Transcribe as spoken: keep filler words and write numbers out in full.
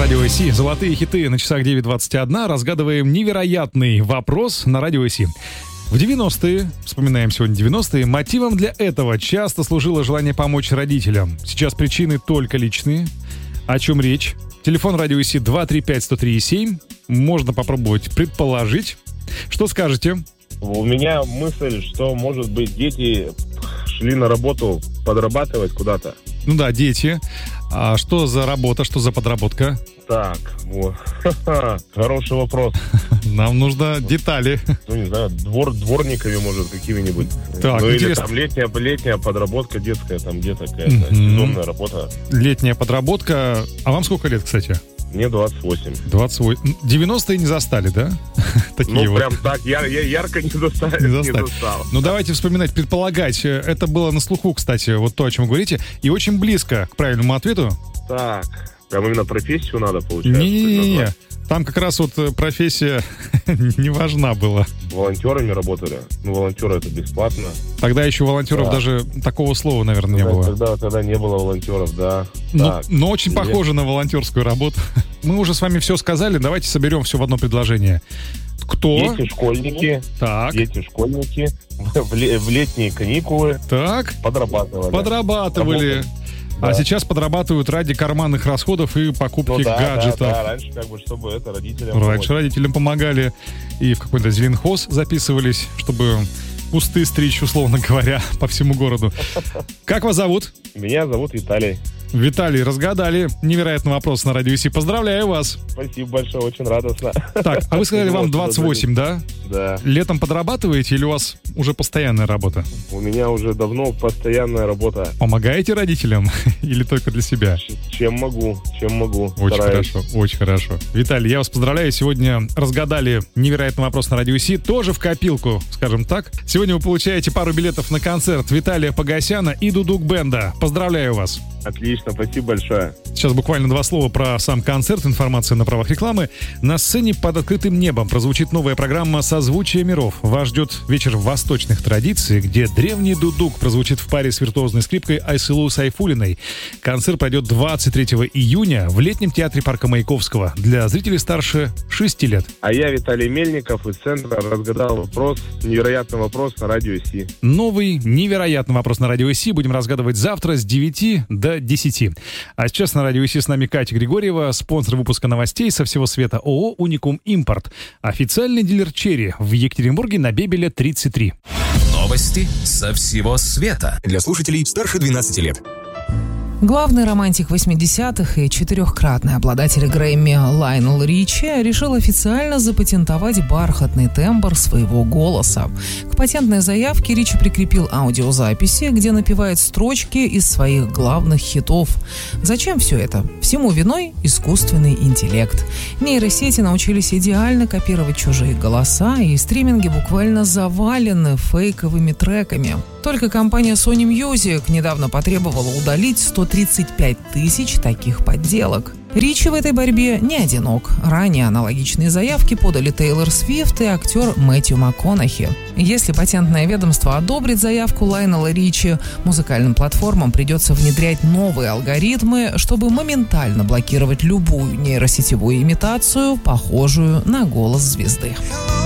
Радио СИ. Золотые хиты на часах девять двадцать один. Разгадываем невероятный вопрос на Радио СИ. В девяностые, вспоминаем сегодня девяностые, мотивом для этого часто служило желание помочь родителям. Сейчас причины только личные. О чем речь? Телефон Радио СИ два три пять сто три семь. Можно попробовать предположить. Что скажете? У меня мысль, что, может быть, дети шли на работу подрабатывать куда-то. Ну да, дети. А что за работа, что за подработка? Так, вот. Хороший вопрос. Нам нужно детали. Ну, не знаю, двор, дворниками, может, какими-нибудь. Так, ну, интересно. Или там летняя, летняя подработка детская, там где-то какая-то mm-hmm. сезонная работа. Летняя подработка. А вам сколько лет, кстати? Мне двадцать восемь. двадцать восемь. девяностые не застали, да? Такие ну, вот. Прям так, я, я ярко не застал. Не застали. Не застал. Ну, давайте вспоминать, предполагать. Это было на слуху, кстати, вот то, о чем вы говорите. И очень близко к правильному ответу. Так, прям именно профессию надо, получается? Не-не-не. Там как раз вот профессия не важна была. Волонтерами работали. Ну, волонтеры это бесплатно. Тогда еще волонтеров да. даже такого слова, наверное, тогда, не было. Тогда, тогда не было волонтеров, да. Но, так, но очень и... похоже на волонтерскую работу. Мы уже с вами все сказали, давайте соберем все в одно предложение. Кто? Дети-школьники. Так. Дети-школьники в, ле- в летние каникулы так. подрабатывали. Подрабатывали. Работали. А да. сейчас подрабатывают ради карманных расходов и покупки ну, да, гаджетов. Да, да, раньше как бы, чтобы это родителям Раньше помочь. родителям помогали и в какой-то зеленхоз записывались, чтобы кусты стричь, условно говоря, по всему городу. Как вас зовут? Меня зовут Виталий. Виталий, разгадали невероятный вопрос на Радио СИ. Поздравляю вас. Спасибо большое, очень радостно. Так, а вы сказали, вам двадцать восемь, да? Да. Летом подрабатываете или у вас уже постоянная работа? У меня уже давно постоянная работа. Помогаете родителям или только для себя? Чем могу, чем могу. Очень стараюсь. хорошо, очень хорошо. Виталий, я вас поздравляю. Сегодня разгадали невероятный вопрос на Радио СИ. Тоже в копилку, скажем так. Сегодня вы получаете пару билетов на концерт Виталия Погосяна и Дудук Бенда. Поздравляю вас. Отлично, спасибо большое. Сейчас буквально два слова про сам концерт, информация на правах рекламы. На сцене под открытым небом прозвучит новая программа «Созвучие миров». Вас ждет вечер восточных традиций, где древний дудук прозвучит в паре с виртуозной скрипкой Айсылу Сайфулиной. Концерт пройдет двадцать третьего июня в летнем театре парка Маяковского для зрителей старше шести лет. А я, Виталий Мельников, из центра разгадал вопрос, невероятный вопрос на Радио СИ. Новый невероятный вопрос на Радио СИ будем разгадывать завтра с девяти до десяти. А сейчас на Радио СИ с нами Катя Григорьева, спонсор выпуска новостей со всего света ООО «Уникум Импорт». Официальный дилер «Черри» в Екатеринбурге на Бебеля тридцать три. Новости со всего света. Для слушателей старше двенадцати лет. Главный романтик восьмидесятых и четырехкратный обладатель Грэмми Лайонел Ричи решил официально запатентовать бархатный тембр своего голоса. К патентной заявке Ричи прикрепил аудиозаписи, где напевает строчки из своих главных хитов. Зачем все это? Всему виной искусственный интеллект. Нейросети научились идеально копировать чужие голоса, и стриминги буквально завалены фейковыми треками. Только компания Sony Music недавно потребовала удалить сто тридцать пять тысяч таких подделок. Ричи в этой борьбе не одинок. Ранее аналогичные заявки подали Тейлор Свифт и актер Мэтью МакКонахи. Если патентное ведомство одобрит заявку Лайонела Ричи, музыкальным платформам придется внедрять новые алгоритмы, чтобы моментально блокировать любую нейросетевую имитацию, похожую на голос звезды.